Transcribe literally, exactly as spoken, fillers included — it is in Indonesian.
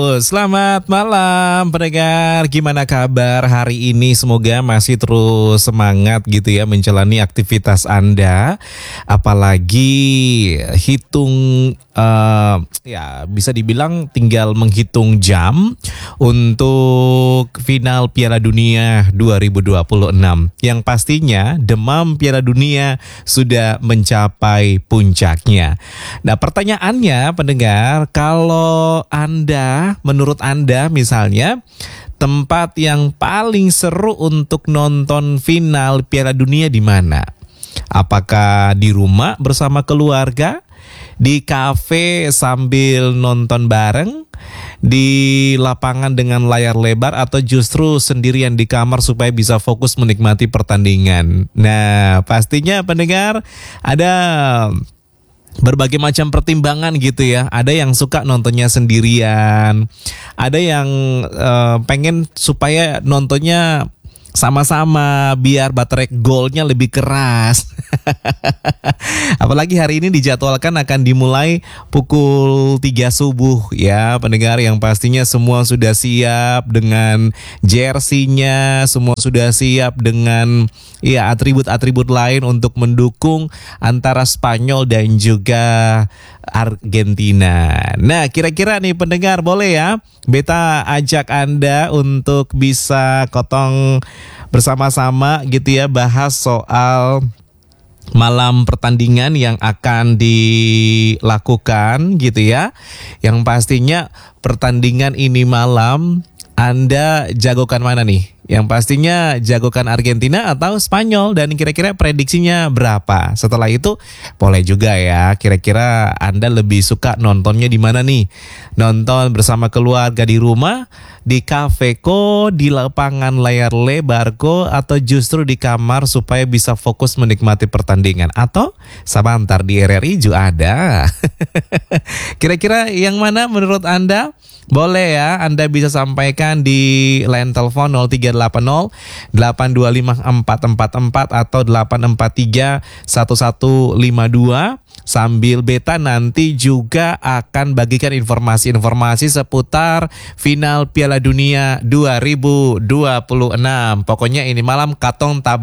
selamat malam pendengar. Gimana kabar hari ini? Semoga masih terus semangat gitu ya menjalani aktivitas Anda. Apalagi hitung uh, ya bisa dibilang tinggal menghitung jam untuk final Piala Dunia dua ribu dua puluh enam. Yang pastinya demam Piala Dunia sudah mencapai puncaknya. Nah, pertanyaannya pendengar, kalau Anda, menurut Anda misalnya, tempat yang paling seru untuk nonton final Piala Dunia di mana? Apakah di rumah bersama keluarga, di kafe sambil nonton bareng, di lapangan dengan layar lebar, atau justru sendirian di kamar supaya bisa fokus menikmati pertandingan? Nah, pastinya pendengar ada berbagai macam pertimbangan gitu ya. Ada yang suka nontonnya sendirian, ada yang uh, pengen supaya nontonnya sama-sama biar baterai golnya lebih keras. Apalagi hari ini dijadwalkan akan dimulai pukul tiga subuh ya pendengar, yang pastinya semua sudah siap dengan jersey-nya, semua sudah siap dengan ya atribut-atribut lain untuk mendukung antara Spanyol dan juga Argentina. Nah, kira-kira nih pendengar, boleh ya Beta ajak Anda untuk bisa kotong bersama-sama gitu ya, bahas soal malam pertandingan yang akan dilakukan gitu ya. Yang pastinya pertandingan ini malam Anda jagokan mana nih? Yang pastinya jagokan Argentina atau Spanyol, dan kira-kira prediksinya berapa? Setelah itu boleh juga ya, kira-kira Anda lebih suka nontonnya di mana nih? Nonton bersama keluarga di rumah, di kafe ko, di lapangan layar lebar ko, atau justru di kamar supaya bisa fokus menikmati pertandingan? Atau sebentar di R R I juga ada. Kira-kira yang mana menurut Anda? Boleh ya, Anda bisa sampaikan di line telepon nol tiga delapan nol delapan dua lima empat empat empat atau delapan empat tiga satu satu lima dua. Sambil Beta nanti juga akan bagikan informasi-informasi seputar final Piala Dunia dua ribu dua puluh enam. Pokoknya ini malam katong tabung